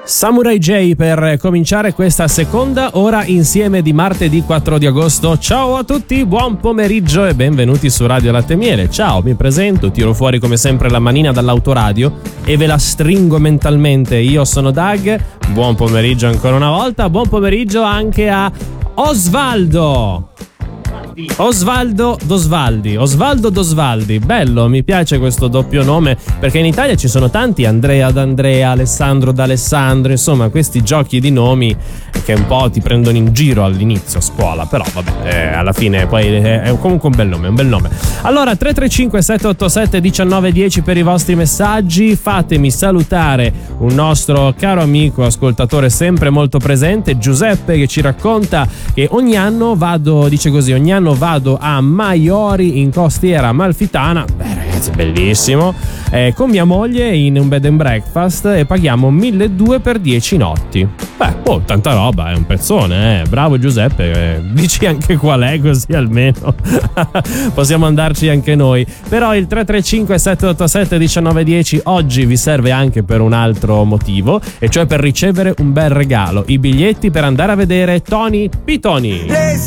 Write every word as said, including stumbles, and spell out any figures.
Samurai J per cominciare questa seconda ora insieme di martedì quattro di agosto. Ciao a tutti, buon pomeriggio e benvenuti su Radio Latte e Miele. Ciao, mi presento, tiro fuori come sempre la manina dall'autoradio e ve la stringo mentalmente. Io sono Doug, buon pomeriggio ancora una volta, buon pomeriggio anche a Osvaldo. Osvaldo Dosvaldi, Osvaldo Dosvaldi, bello, mi piace questo doppio nome perché in Italia ci sono tanti Andrea d'Andrea, Alessandro d'Alessandro, insomma questi giochi di nomi che un po' ti prendono in giro all'inizio a scuola, però vabbè, eh, alla fine poi è comunque un bel nome, un bel nome. Allora tre tre cinque sette otto sette uno nove uno zero per i vostri messaggi, fatemi salutare un nostro caro amico ascoltatore sempre molto presente, Giuseppe, che ci racconta che ogni anno vado, dice così, ogni anno vado a Maiori in Costiera Amalfitana, beh ragazzi bellissimo, eh, con mia moglie in un bed and breakfast e paghiamo milleduecento per dieci notti. Beh, oh, tanta roba, è un pezzone, eh. Bravo Giuseppe, eh, dici anche qual è così almeno possiamo andarci anche noi. Però il tre tre cinque sette otto sette uno nove uno zero oggi vi serve anche per un altro motivo, e cioè per ricevere un bel regalo, i biglietti per andare a vedere Tony Pitoni.